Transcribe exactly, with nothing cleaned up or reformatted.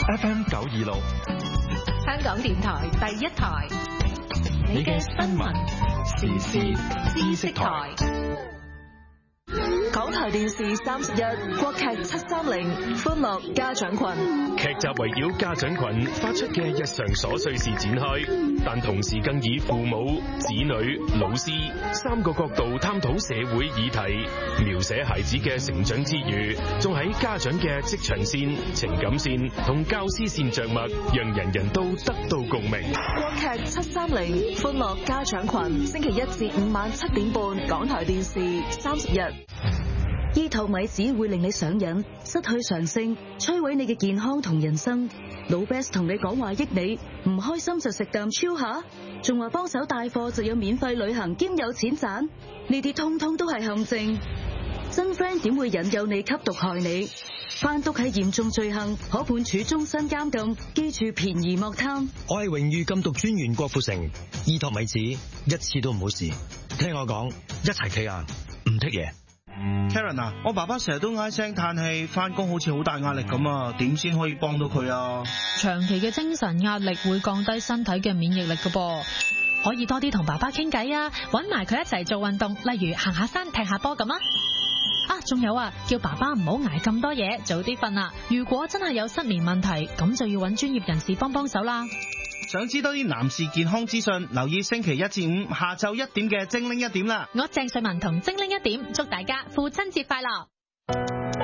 F M 九二六， 香港電台第一台，你嘅新聞時事知識台。 港台電視三十一國劇七三零歡樂家長群， 劇集圍繞家長群發出嘅日常瑣碎事展開，但同時更以父母、子女、老師三個角度探討社會議題，描寫孩子嘅成長之餘，仲喺家長嘅職場線、情感線同教師線着墨，讓人人都得到共鳴。 國劇七三零歡樂家長群，星期一至五晚七點半，港台電視三十一。 依托米子會令你上癮，失去常性，摧毀你嘅健康同人生。老 Best 同你講話益你，唔開心就食啖超下，仲話幫手帶貨就有免費旅行兼有錢賺，呢啲通通都係陷阱。真 friend 點會引誘你吸毒害你？販毒係嚴重罪行，可判處終身監禁。記住便宜莫貪。 我係榮譽禁毒專員郭富城，依托米子一次都唔好試，聽我講，一齊企硬，唔剔嘢。 Karen 啊，我爸爸成日都唉聲嘆氣，翻工好似好大壓力咁啊，點先可以幫到佢啊？ 長期嘅精神壓力會降低身體嘅免疫力㗎噃，可以多啲同爸爸傾偈啊，搵埋佢一齊做運動，例如行下山、踢下波咁啊。啊，仲有啊，叫爸爸唔好捱咁多嘢，早啲瞓啦。如果真係有失眠問題，咁就要搵專業人士幫幫手啦。 想知多啲男士健康資訊，留意星期一至五下晝一點嘅精靈一點啦。 我鄭瑞文同精靈一點，祝大家父親節快樂。